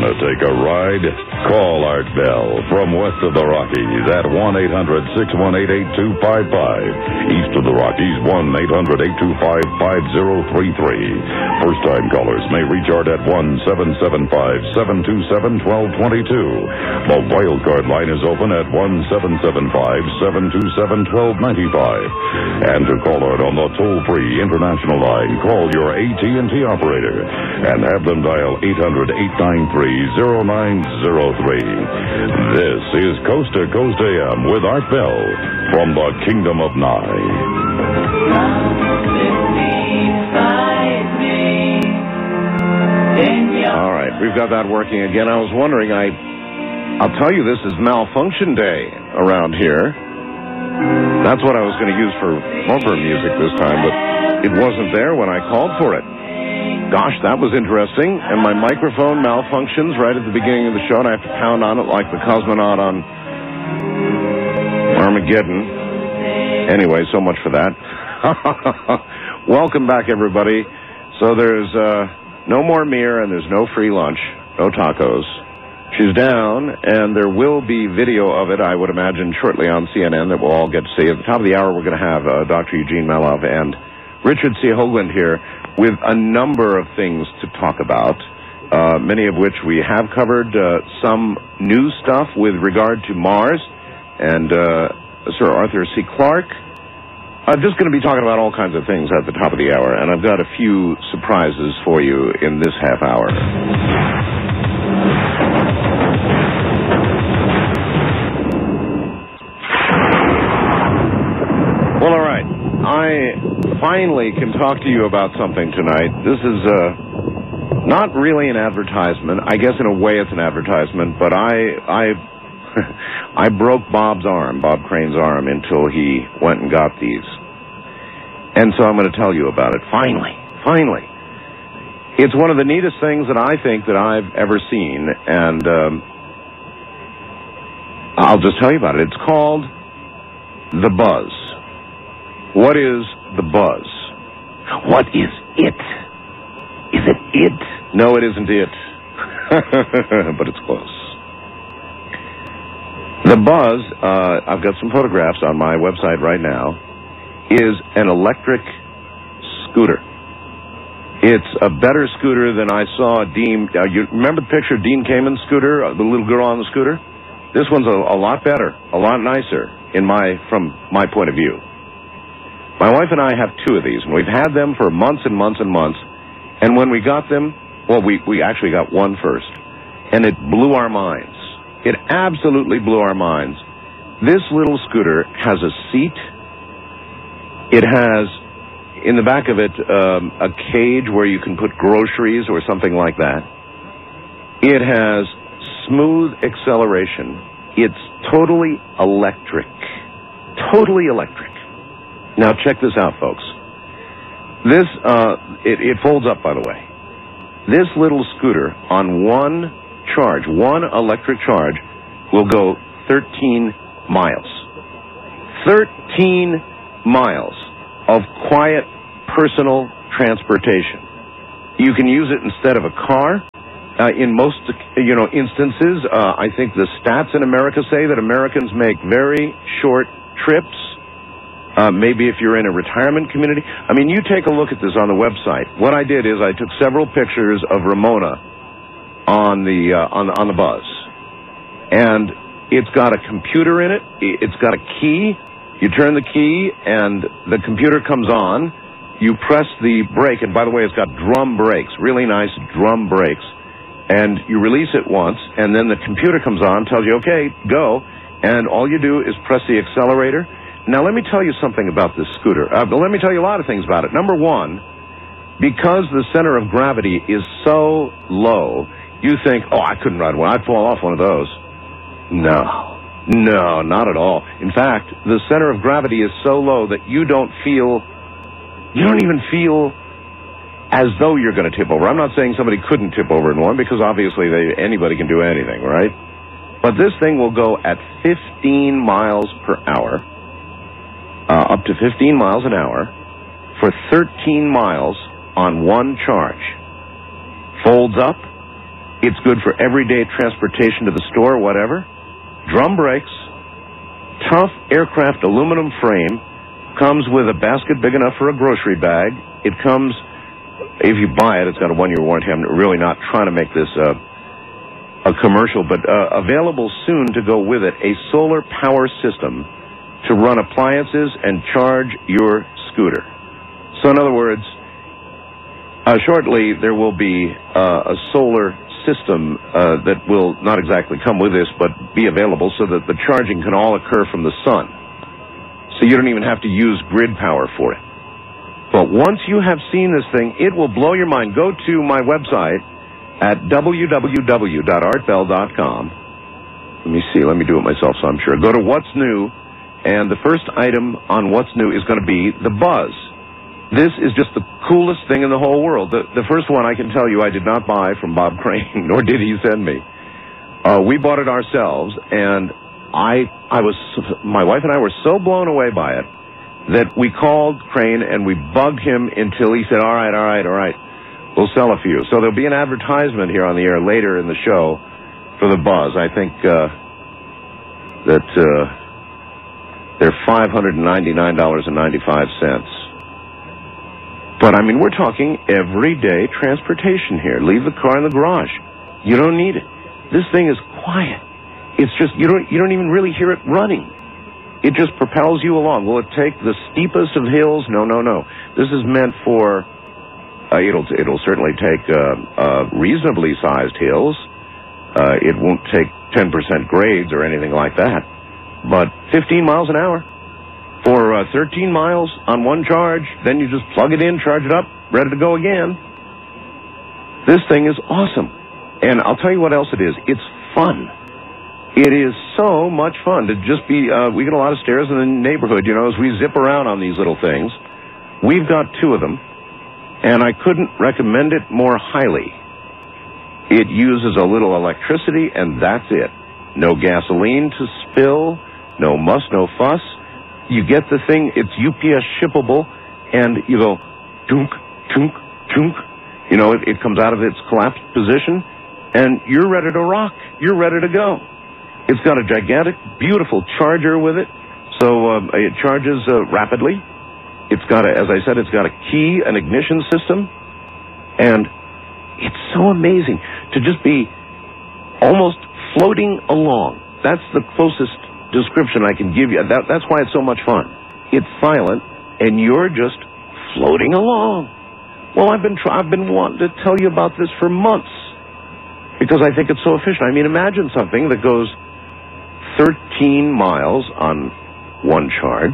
Want to take a ride? Call Art Bell from west of the Rockies at 1-800-618-8255. East of the Rockies, 1-800-825-5033. First-time callers may reach Art at 1-775-727-1222. The wild card line is open at 1-775-727-1295. And to call Art on the toll-free international line, call your AT&T operator and have them dial 800-893-0903. This is Coast to Coast AM with Art Bell from the Kingdom of Nye. All right, we've got that working again. I was wondering, I'll tell you, this is malfunction day around here. That's what I was going to use for bumper music this time, but it wasn't there when I called for it. Gosh, that was interesting. And my microphone malfunctions right at the beginning of the show, and I have to pound on it like the cosmonaut on Armageddon. Anyway, so much for that. Welcome back, everybody. So there's no more Mir, and there's no free lunch, no tacos. She's down, and there will be video of it, I would imagine, shortly on CNN that we'll all get to see. At the top of the hour, we're going to have Dr. Eugene Melov and Richard C. Hoagland here with a number of things to talk about, many of which we have covered, some new stuff with regard to Mars and Sir Arthur C. Clarke. I'm just going to be talking about all kinds of things at the top of the hour, and I've got a few surprises for you in this half hour. Well, all right. I finally can talk to you about something tonight. This is not really an advertisement. I guess in a way it's an advertisement, but I broke Bob Crane's arm, until he went and got these. And so I'm going to tell you about it. Finally. It's one of the neatest things that I think that I've ever seen, and I'll just tell you about it. It's called the Buzz. What is the Buzz? What is it? Is it it? No, it isn't it. But it's close. The Buzz, I've got some photographs on my website right now, is an electric scooter. It's a better scooter than I saw Dean. You remember the picture of Dean Kamen's scooter, the little girl on the scooter? This one's a lot better, a lot nicer from my point of view. My wife and I have two of these, and we've had them for months and months and months. And when we got them, well, we actually got one first, and it blew our minds. It absolutely blew our minds. This little scooter has a seat. It has, in the back of it, a cage where you can put groceries or something like that. It has smooth acceleration. It's totally electric. Totally electric. Now, check this out, folks. This, it folds up, by the way. This little scooter, on one electric charge, will go 13 miles. 13 miles of quiet, personal transportation. You can use it instead of a car. In most, instances, I think the stats in America say that Americans make very short trips. Maybe if you're in a retirement community. I mean, you take a look at this on the website. What I did is I took several pictures of Ramona on the Buzz, and it's got a computer in it. It's got a key. You turn the key, and the computer comes on. You press the brake, and by the way, it's got drum brakes, really nice drum brakes. And you release it once, and then the computer comes on, tells you, okay, go, and all you do is press the accelerator. Now, let me tell you something about this scooter. Let me tell you a lot of things about it. Number one, because the center of gravity is so low, you think, oh, I couldn't ride one. I'd fall off one of those. No, not at all. In fact, the center of gravity is so low that you don't even feel as though you're going to tip over. I'm not saying somebody couldn't tip over in one, because obviously anybody can do anything, right? But this thing will go at 15 miles per hour. Up to 15 miles an hour for 13 miles on one charge. Folds up, It's good for everyday transportation to the store, whatever. Drum brakes, tough aircraft aluminum frame, comes with a basket big enough for a grocery bag. It comes, if you buy it, it's got a 1-year warranty. I'm really not trying to make this a commercial, but available soon to go with it, a solar power system to run appliances and charge your scooter. So in other words, shortly there will be a solar system that will not exactly come with this, but be available so that the charging can all occur from the sun. So you don't even have to use grid power for it. But once you have seen this thing, it will blow your mind. Go to my website at www.artbell.com. Let me see. Let me do it myself so I'm sure. Go to What's New, and the first item on What's New is going to be the Buzz. This is just the coolest thing in the whole world. The first one, I can tell you, I did not buy from Bob Crane, nor did he send me. We bought it ourselves, and my wife and I were so blown away by it that we called Crane and we bugged him until he said, all right, we'll sell a few. So there'll be an advertisement here on the air later in the show for the Buzz. I think that they're $599.95. But, I mean, we're talking everyday transportation here. Leave the car in the garage. You don't need it. This thing is quiet. It's just, you don't even really hear it running. It just propels you along. Will it take the steepest of hills? No. This is meant for, it'll certainly take reasonably sized hills. It won't take 10% grades or anything like that. But 15 miles an hour. For 13 miles on one charge, then you just plug it in, charge it up, ready to go again. This thing is awesome. And I'll tell you what else it is. It's fun. It is so much fun to just be, we get a lot of stares in the neighborhood, as we zip around on these little things. We've got 2 of them, and I couldn't recommend it more highly. It uses a little electricity, and that's it. No gasoline to spill, no muss, no fuss. You get the thing, it's UPS shippable, and you go, tunk, tunk, tunk. It comes out of its collapsed position, and you're ready to rock. You're ready to go. It's got a gigantic, beautiful charger with it, so it charges rapidly. It's got as I said, it's got a key, an ignition system, and it's so amazing to just be almost floating along. That's the closest description I can give you. That's why it's so much fun. It's silent, and you're just floating along. Well, I've been wanting to tell you about this for months because I think it's so efficient. I mean, imagine something that goes 13 miles on one charge,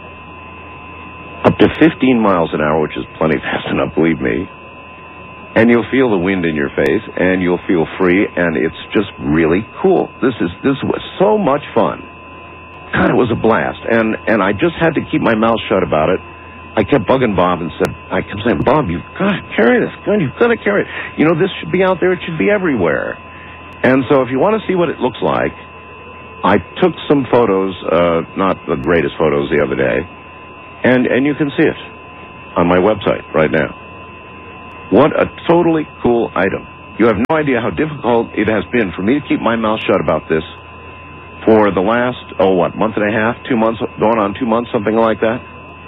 up to 15 miles an hour, which is plenty fast enough, believe me. And you'll feel the wind in your face, and you'll feel free, and it's just really cool. This was so much fun. God, it was a blast, and I just had to keep my mouth shut about it. I kept bugging Bob and I kept saying, Bob, you've got to carry this. God, you've got to carry it. This should be out there. It should be everywhere. And so if you want to see what it looks like, I took some photos, not the greatest photos the other day, and you can see it on my website right now. What a totally cool item. You have no idea how difficult it has been for me to keep my mouth shut about this for the last, month and a half, 2 months, going on 2 months, something like that.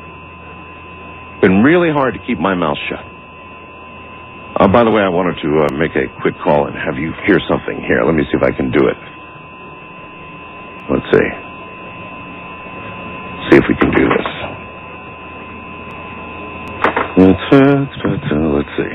Been really hard to keep my mouth shut. By the way, I wanted to make a quick call and have you hear something here. Let me see if I can do it. Let's see. See if we can do this. Let's see.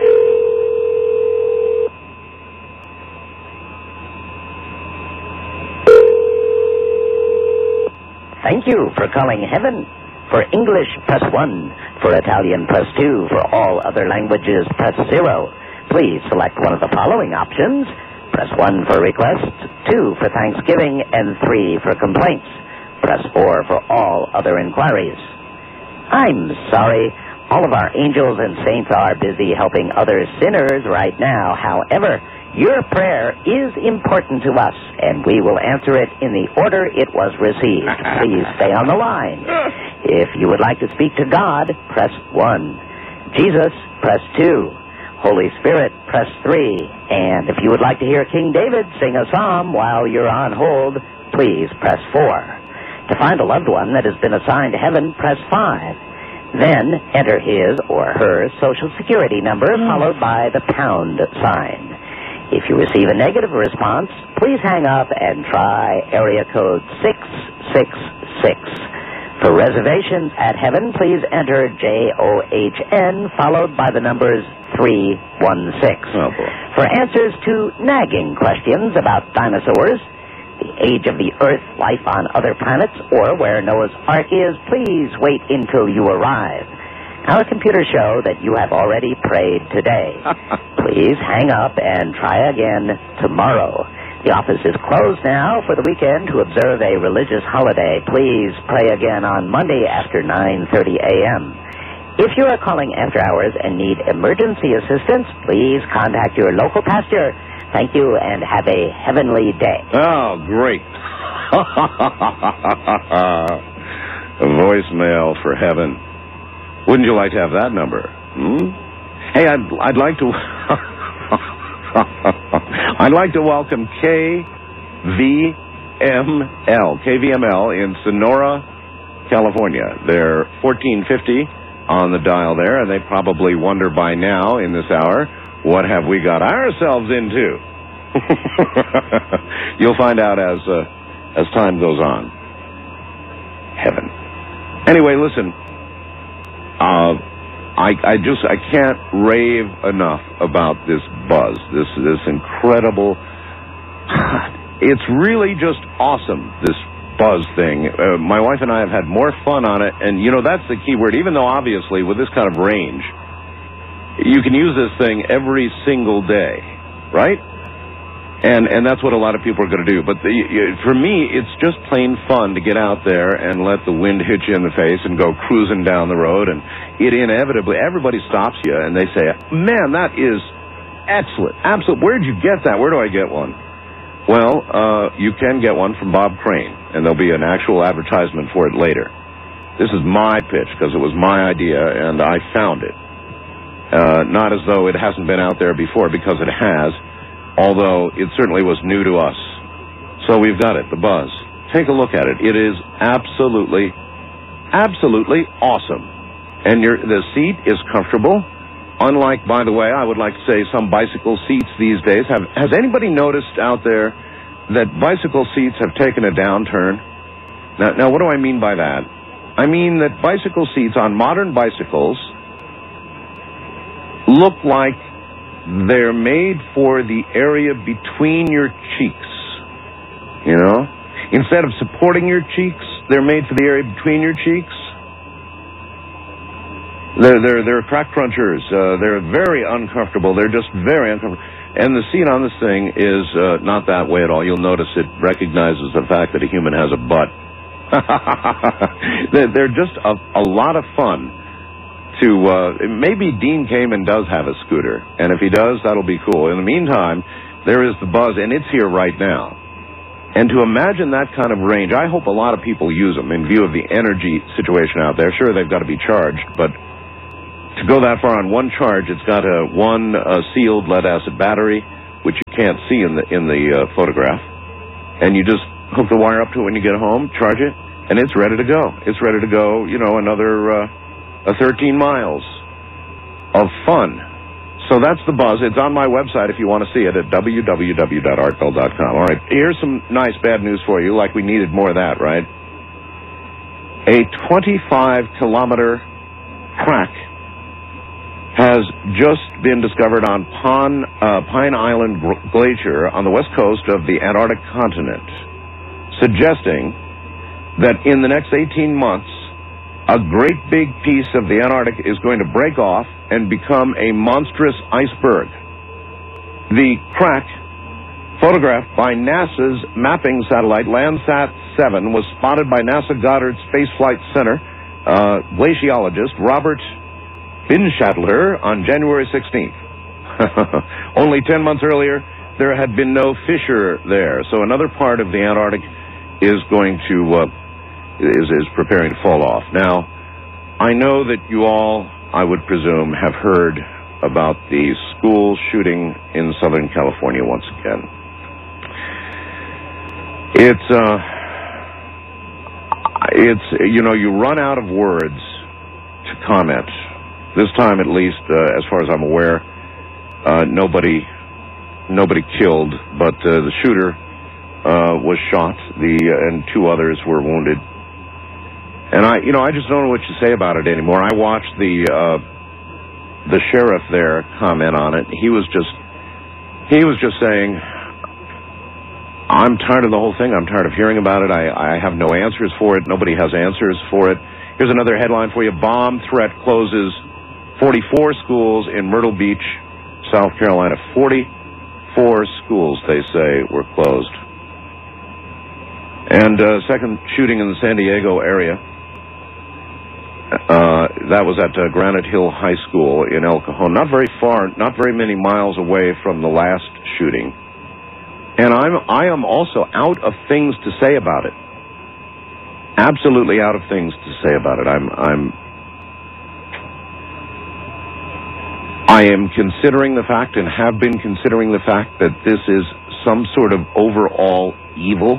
Thank you for calling Heaven. For English, press 1. For Italian, press 2. For all other languages, press 0. Please select one of the following options. Press 1 for requests, 2 for Thanksgiving, and 3 for complaints. Press 4 for all other inquiries. I'm sorry. All of our angels and saints are busy helping other sinners right now. However, your prayer is important to us, and we will answer it in the order it was received. Please stay on the line. If you would like to speak to God, press 1. Jesus, press 2. Holy Spirit, press 3. And if you would like to hear King David sing a psalm while you're on hold, please press 4. To find a loved one that has been assigned to heaven, press 5. Then enter his or her Social Security number, followed by the pound sign. If you receive a negative response, please hang up and try area code 666. For reservations at heaven, please enter JOHN, followed by the numbers 316. Oh, boy. For answers to nagging questions about dinosaurs, the age of the Earth, life on other planets, or where Noah's Ark is, please wait until you arrive. Our computers show that you have already prayed today. Please hang up and try again tomorrow. The office is closed now for the weekend to observe a religious holiday. Please pray again on Monday after 9:30 a.m. If you are calling after hours and need emergency assistance, please contact your local pastor. Thank you, and have a heavenly day. Oh, great. A voicemail for heaven. Wouldn't you like to have that number? Hey, I'd like to... I'd like to welcome KVML in Sonora, California. They're 1450 on the dial there, and they probably wonder by now in this hour, what have we got ourselves into? You'll find out as time goes on. Heaven. Anyway, listen. I can't rave enough about this buzz. This incredible. It's really just awesome, this buzz thing. My wife and I have had more fun on it, and that's the key word. Even though obviously with this kind of range, you can use this thing every single day, right? And that's what a lot of people are going to do. But for me, it's just plain fun to get out there and let the wind hit you in the face and go cruising down the road. And it inevitably, everybody stops you and they say, man, that is excellent. Absolute. Where'd you get that? Where do I get one? Well, you can get one from Bob Crane, and there'll be an actual advertisement for it later. This is my pitch because it was my idea and I found it. Not as though it hasn't been out there before, because it has, although it certainly was new to us. So we've got it, the buzz. Take a look at it. It is absolutely awesome. And the seat is comfortable. Unlike, by the way, I would like to say some bicycle seats these days. Has anybody noticed out there that bicycle seats have taken a downturn? Now, what do I mean by that? I mean that bicycle seats on modern bicycles look like they're made for the area between your cheeks. Instead of supporting your cheeks, they're made for the area between your cheeks. They're crack crunchers. They're very uncomfortable. They're just very uncomfortable. And the seat on this thing is not that way at all. You'll notice it recognizes the fact that a human has a butt. They're just a lot of fun. Maybe Dean Kamen does have a scooter, and if he does, that'll be cool. In the meantime, there is the buzz, and it's here right now. And to imagine that kind of range, I hope a lot of people use them in view of the energy situation out there. Sure, they've got to be charged, but to go that far on one charge, it's got one sealed lead-acid battery, which you can't see in the photograph, and you just hook the wire up to it when you get home, charge it, and it's ready to go. It's ready to go, another 13 miles of fun. So that's the buzz. It's on my website if you want to see it at www.artbell.com. All right, here's some nice bad news for you, like we needed more of that, right? A 25-kilometer crack has just been discovered on Pine Island Glacier on the west coast of the Antarctic continent, suggesting that in the next 18 months, a great big piece of the Antarctic is going to break off and become a monstrous iceberg. The crack, photographed by NASA's mapping satellite Landsat 7, was spotted by NASA Goddard Space Flight Center glaciologist Robert Binschadler on January 16th. Only 10 months earlier, there had been no fissure there, so another part of the Antarctic is going to is preparing to fall off. Now, I know that you all, I would presume, have heard about the school shooting in Southern California once again. It's you run out of words to comment. This time, at least, as far as I'm aware, nobody killed, but the shooter was shot. And 2 others were wounded. And I just don't know what to say about it anymore. I watched the sheriff there comment on it. He was just saying, I'm tired of the whole thing. I'm tired of hearing about it. I have no answers for it. Nobody has answers for it. Here's another headline for you. Bomb threat closes 44 schools in Myrtle Beach, South Carolina. 44 schools, they say, were closed. And second shooting in the San Diego area. That was at Granite Hill High School in El Cajon. Not very far, not very many miles away from the last shooting. And I am also out of things to say about it. Absolutely out of things to say about it. I am considering the fact, and have been considering the fact, that this is some sort of overall evil.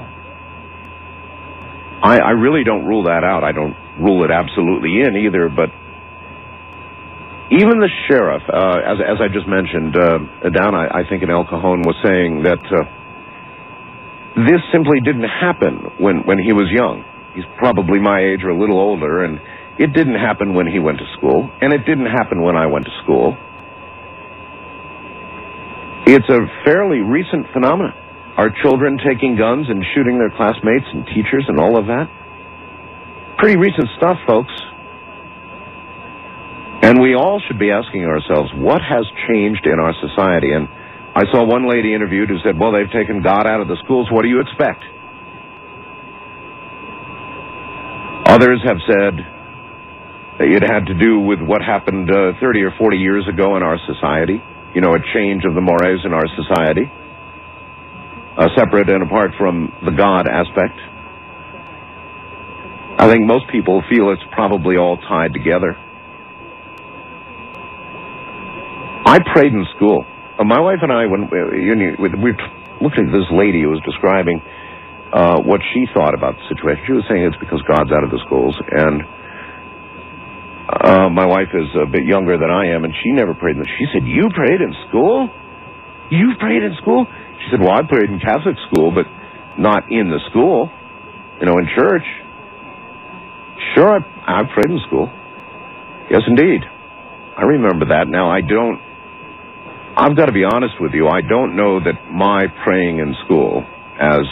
I really don't rule that out. I don't rule it absolutely in either, but even the sheriff, as I just mentioned, down, I think in El Cajon, was saying that this simply didn't happen when he was young. He's probably my age or a little older, and it didn't happen when he went to school, and it didn't happen when I went to school. It's a fairly recent phenomenon. Are children taking guns and shooting their classmates and teachers and all of that? Pretty recent stuff, folks. And we all should be asking ourselves, what has changed in our society? And I saw one lady interviewed who said, well, they've taken God out of the schools. What do you expect? Others have said it had to do with what happened 30 or 40 years ago in our society. A change of the mores in our society. Separate and apart from the God aspect. I think most people feel it's probably all tied together. I prayed in school. My wife and I, when we looked at this lady who was describing what she thought about the situation, she was saying it's because God's out of the schools. And my wife is a bit younger than I am, and she never prayed. She said, "You prayed in school? You prayed in school?" She said, "Well, I prayed in Catholic school, but not in the school, in church." Sure, I prayed in school. Yes, indeed. I remember that. Now, I've got to be honest with you, I don't know that my praying in school, as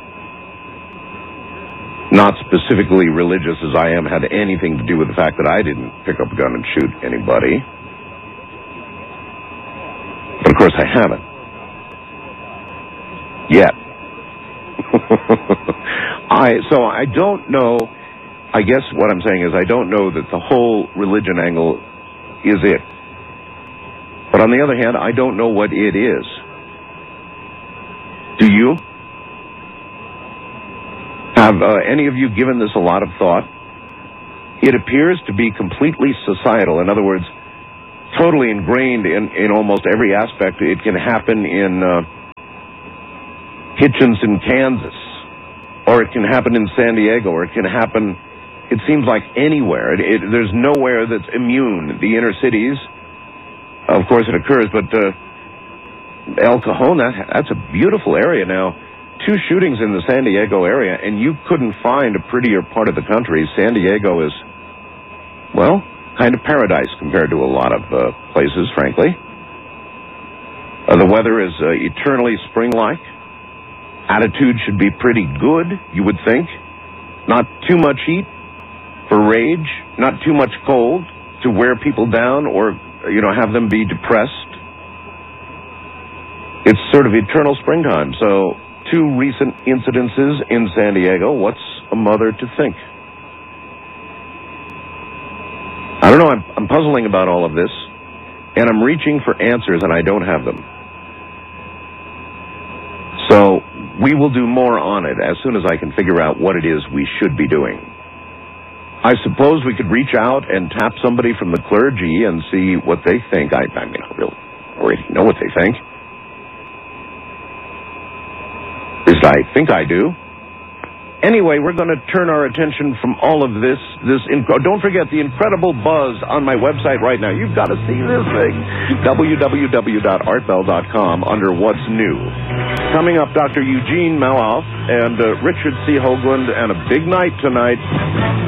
not specifically religious as I am, had anything to do with the fact that I didn't pick up a gun and shoot anybody. But of course I haven't. Yet. So I don't know. I guess what I'm saying is I don't know that the whole religion angle is it. But on the other hand, I don't know what it is. Do you? Have any of you given this a lot of thought? It appears to be completely societal. In other words, totally ingrained in almost every aspect. It can happen in Hitchens in Kansas, or it can happen in San Diego, or it can happen, it seems like anywhere. There's nowhere that's immune. The inner cities, of course it occurs, but El Cajon, that's a beautiful area now. 2 shootings in the San Diego area, and you couldn't find a prettier part of the country. San Diego is, well, kind of paradise compared to a lot of places, frankly. The weather is eternally spring-like. Attitude should be pretty good, you would think. Not too much heat for rage, not too much cold to wear people down or, have them be depressed. It's sort of eternal springtime, so 2 recent incidences in San Diego. What's a mother to think? I don't know. I'm puzzling about all of this, and I'm reaching for answers, and I don't have them. So we will do more on it as soon as I can figure out what it is we should be doing. I suppose we could reach out and tap somebody from the clergy and see what they think. I mean, I really already know what they think. At least I think I do. Anyway, we're going to turn our attention from all of this. Don't forget the incredible buzz on my website right now. You've got to see this thing. www.artbell.com under What's New. Coming up, Dr. Eugene Maloff and Richard C. Hoagland, and a big night tonight.